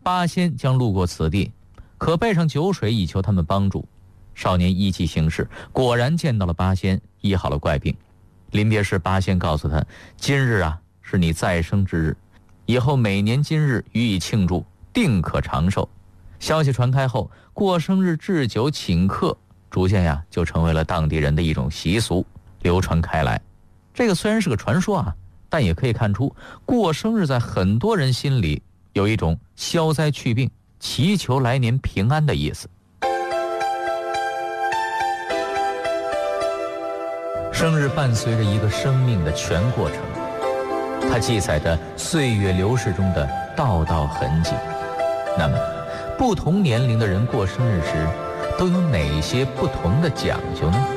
八仙将路过此地，可备上酒水以求他们帮助。少年依计行事，果然见到了八仙，医好了怪病。临别时，八仙告诉他，今日啊是你再生之日，以后每年今日予以庆祝，定可长寿。消息传开后，过生日置酒请客逐渐呀就成为了当地人的一种习俗，流传开来。这个虽然是个传说啊，但也可以看出过生日在很多人心里有一种消灾去病、祈求来年平安的意思。生日伴随着一个生命的全过程，它记载着岁月流逝中的道道痕迹。那么不同年龄的人过生日时都有哪些不同的讲究呢？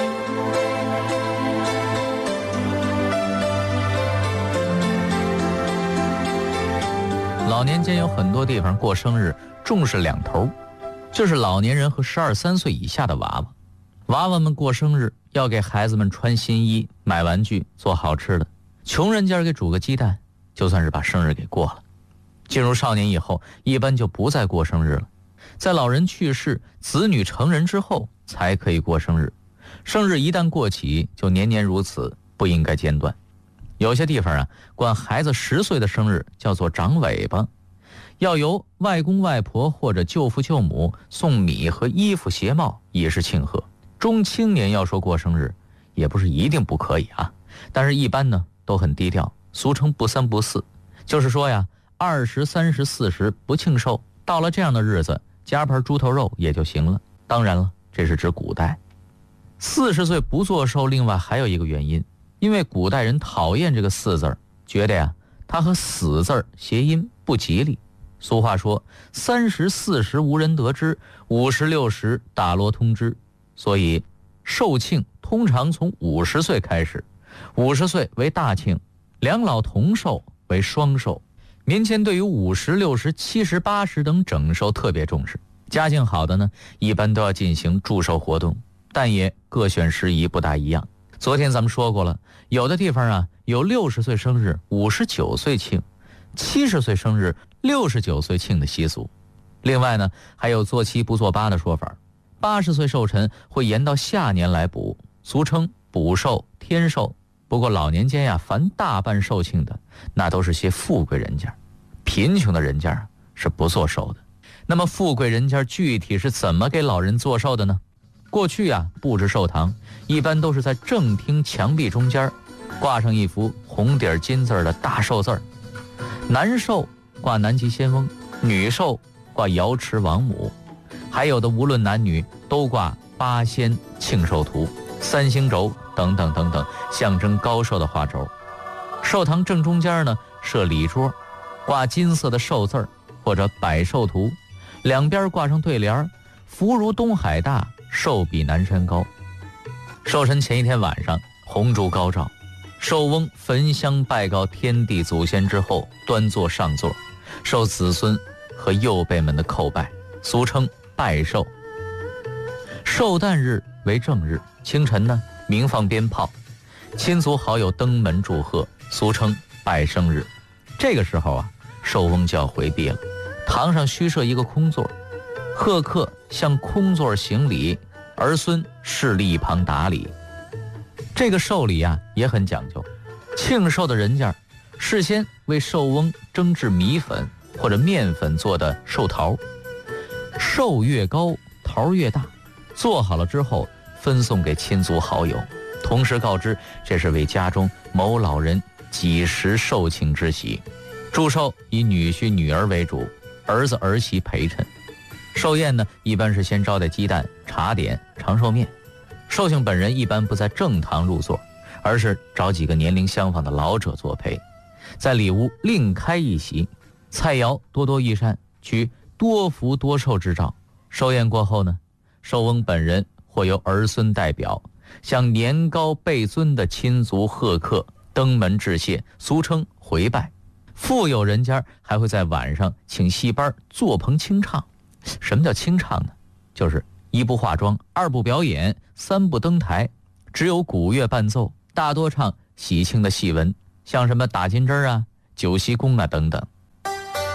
老年间有很多地方过生日重视两头，就是老年人和12、13岁以下的娃娃。娃娃们过生日要给孩子们穿新衣、买玩具、做好吃的，穷人家给煮个鸡蛋，就算是把生日给过了。进入少年以后，一般就不再过生日了，在老人去世、子女成人之后才可以过生日。生日一旦过起，就年年如此，不应该间断。有些地方啊，管孩子10岁的生日叫做长尾巴，要由外公外婆或者舅父舅母送米和衣服鞋帽以示庆贺。中青年要说过生日，也不是一定不可以啊，但是一般呢都很低调，俗称不三不四，就是说呀，20、30、40不庆寿，到了这样的日子，加盘猪头肉也就行了。当然了，这是指古代。40岁不做寿，另外还有一个原因，因为古代人讨厌这个4字，觉得呀，它和死字谐音不吉利。俗话说，30、40无人得知，50、60打锣通知。所以寿庆通常从50岁开始，50岁为大庆，两老同寿为双寿。民间对于50、60、70、80等整寿特别重视，家境好的呢，一般都要进行祝寿活动，但也各选时宜，不大一样。昨天咱们说过了，有的地方啊有60岁生日59岁庆，70岁生日69岁庆的习俗。另外呢，还有做7不做8的说法，80岁寿辰会延到下年来补，俗称补寿、天寿。不过老年间呀，凡大办寿庆的，那都是些富贵人家，贫穷的人家是不做寿的。那么富贵人家具体是怎么给老人做寿的呢？过去呀，布置寿堂一般都是在正厅墙壁中间挂上一幅红底金字的大寿字，男寿挂南极仙翁，女寿挂瑶池王母，还有的无论男女都挂八仙庆寿图、三星轴等等等等，象征高寿的花轴。寿堂正中间呢设礼桌，挂金色的寿字或者百寿图，两边挂上对联，福如东海大，寿比南山高。寿辰前一天晚上，红烛高照，寿翁焚香拜告天地祖先之后，端坐上座，受子孙和幼辈们的叩拜，俗称拜寿。寿诞日为正日，清晨呢鸣放鞭炮，亲族好友登门祝贺，俗称拜生日。这个时候啊，寿翁就要回避了，堂上虚设一个空座，贺客向空座行礼，儿孙侍立一旁打理。这个寿礼啊也很讲究，庆寿的人家事先为寿翁蒸制米粉或者面粉做的寿桃，寿越高桃越大，做好了之后分送给亲族好友，同时告知这是为家中某老人几时寿庆之喜。祝寿以女婿女儿为主，儿子儿媳陪衬。寿宴呢一般是先招待鸡蛋、茶点、长寿面。寿星本人一般不在正堂入座，而是找几个年龄相仿的老者作陪，在里屋另开一席，菜肴多多益善，取多福多寿之兆。寿宴过后呢，寿翁本人或由儿孙代表向年高辈尊的亲族贺客登门致谢，俗称回拜。富有人家还会在晚上请戏班坐棚清唱。什么叫清唱呢？就是1不化妆，2不表演，3不登台，只有鼓乐伴奏，大多唱喜庆的戏文，像什么打金针啊、酒席功啊等等。